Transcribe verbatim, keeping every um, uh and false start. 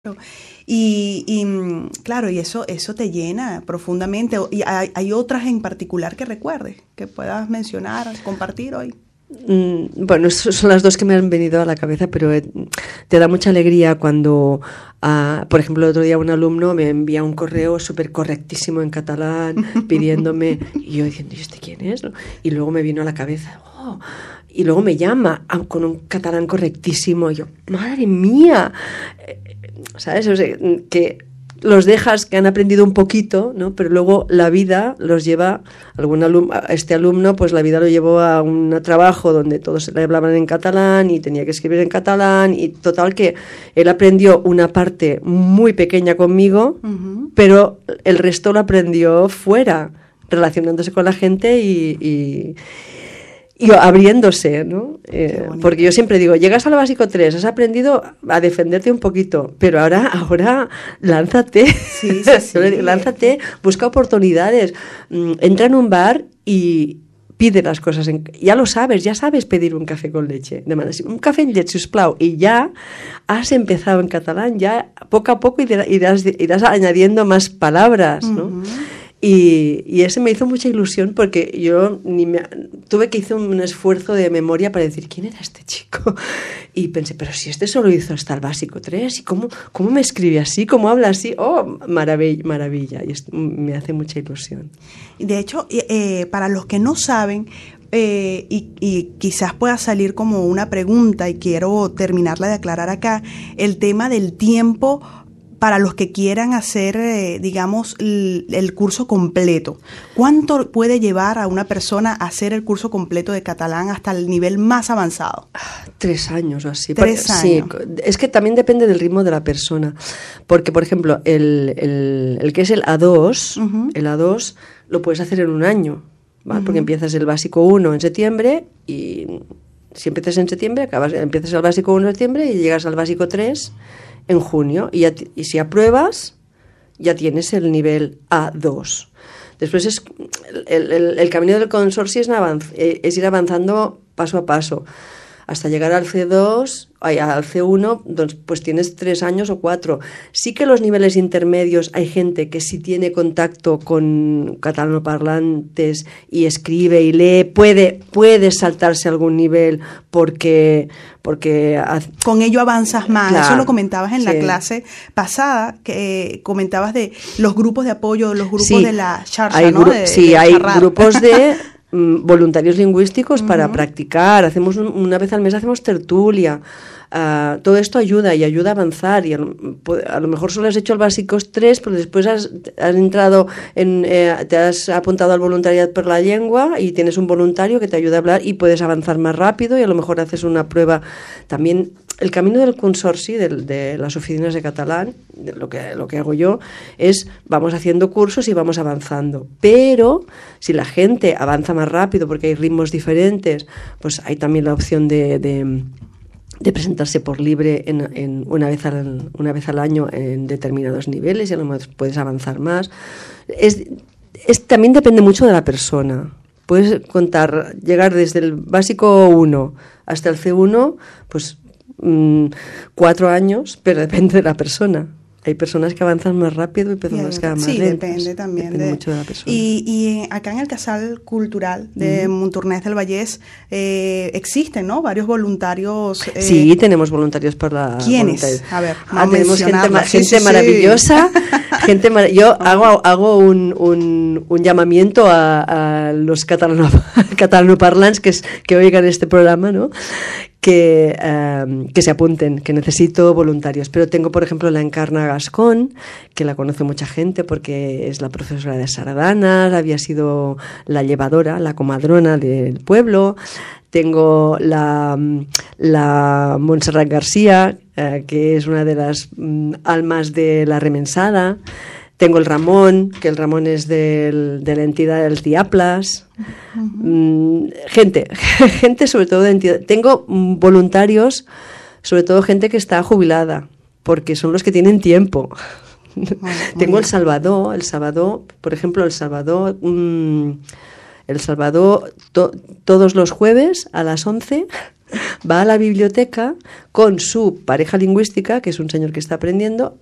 Y, y claro, y eso, eso te llena profundamente. ¿Y hay, hay otras en particular que recuerdes, que puedas mencionar, compartir hoy? Mm, bueno, son las dos que me han venido a la cabeza, pero eh, te da mucha alegría cuando, uh, por ejemplo, el otro día un alumno me envía un correo súper correctísimo en catalán pidiéndome, y yo diciendo, ¿y este quién es? ¿No? Y luego me vino a la cabeza, oh, y luego me llama ah, con un catalán correctísimo, y yo, ¡madre mía! Eh, ¿Sabes? O sea, que los dejas que han aprendido un poquito, ¿no? Pero luego la vida los lleva, algún alumno, este alumno, pues la vida lo llevó a un trabajo donde todos le hablaban en catalán y tenía que escribir en catalán, y total que él aprendió una parte muy pequeña conmigo, uh-huh. pero el resto lo aprendió fuera, relacionándose con la gente y... y y abriéndose, ¿no? Eh, porque yo siempre digo, llegas al básico tres, has aprendido a defenderte un poquito, pero ahora, ahora lánzate, sí, sí, sí. lánzate, busca oportunidades, entra en un bar y pide las cosas, en, ya lo sabes, ya sabes pedir un café con leche, de manera, un café en leche, sisplau, y ya has empezado en catalán, ya poco a poco irás, irás añadiendo más palabras, ¿no? Uh-huh. Y, y ese me hizo mucha ilusión porque yo ni me, tuve que hacer un esfuerzo de memoria para decir, ¿quién era este chico? Y pensé, pero si este solo hizo hasta el básico tres, ¿y cómo, cómo me escribe así? ¿Cómo habla así? ¡Oh, maravilla! maravilla. Y esto me hace mucha ilusión. De hecho, eh, para los que no saben, eh, y, y quizás pueda salir como una pregunta, y quiero terminarla de aclarar acá, el tema del tiempo para los que quieran hacer, eh, digamos, el, el curso completo. ¿Cuánto puede llevar a una persona a hacer el curso completo de catalán hasta el nivel más avanzado? Tres años o así. Tres años. Sí, es que también depende del ritmo de la persona. Porque, por ejemplo, el, el, el que es el A dos, uh-huh. el A dos lo puedes hacer en un año, ¿vale? Uh-huh. Porque empiezas el básico uno en septiembre y si empiezas en septiembre, acabas, empiezas el básico uno en septiembre y llegas al básico tres en junio, y, ya, y si apruebas ya tienes el nivel A dos. Después es el, el, el camino del consorcio es, avanz, es ir avanzando paso a paso hasta llegar al C dos, al C uno, pues tienes tres años o cuatro. Sí que los niveles intermedios hay gente que sí tiene contacto con catalanoparlantes y escribe y lee, puede, puede saltarse algún nivel porque... porque con ello avanzas más. Claro, eso lo comentabas en sí. la clase pasada, que eh, comentabas de los grupos de apoyo, los grupos sí, de la charla, hay ¿no? Gru- de, sí, de hay charrar. grupos de voluntarios lingüísticos uh-huh. para practicar, hacemos un, una vez al mes hacemos tertulia, uh, todo esto ayuda y ayuda a avanzar, y a lo, a lo mejor solo has hecho el básico tres, pero después has, has entrado en, eh, te has apuntado al voluntariado por la lengua y tienes un voluntario que te ayuda a hablar y puedes avanzar más rápido, y a lo mejor haces una prueba también. El camino del consorci, de, de las oficinas de catalán, de lo que, lo que hago yo, es vamos haciendo cursos y vamos avanzando. Pero si la gente avanza más rápido porque hay ritmos diferentes, pues hay también la opción de, de, de presentarse por libre en, en una, vez al, una vez al año en determinados niveles, y a lo mejor puedes avanzar más. Es, es, también depende mucho de la persona. Puedes contar, llegar desde el básico uno hasta el C uno, pues cuatro años, pero depende de la persona. Hay personas que avanzan más rápido y personas que van más sí, lentas. depende también. Depende de, mucho de la persona. Y, y acá en el Casal Cultural de uh-huh. Montornès del Vallès eh, existen, ¿no? Varios voluntarios. Eh, sí, tenemos voluntarios por la... ¿Quiénes? A ver, ah, tenemos gente, ma- sí, gente sí, maravillosa. Sí. gente mar- Yo hago, hago un, un, un llamamiento a, a los catalano, catalanoparlants que, es, que oigan este programa, ¿no? Que, um, que se apunten, que necesito voluntarios. Pero tengo, por ejemplo, la Encarna Gascón, que la conoce mucha gente porque es la profesora de sardanas, había sido la llevadora, la comadrona del pueblo. Tengo la, la Montserrat García, uh, que es una de las um, almas de la remensada. Tengo el Ramón, que el Ramón es del, de la entidad del Tiaplas. Uh-huh. Mm, gente, gente sobre todo de entidad. Tengo voluntarios, sobre todo gente que está jubilada, porque son los que tienen tiempo. Bueno, Tengo el Salvador, el Salvador, por ejemplo, el Salvador, mm, el Salvador to, todos los jueves a las once va a la biblioteca con su pareja lingüística, que es un señor que está aprendiendo,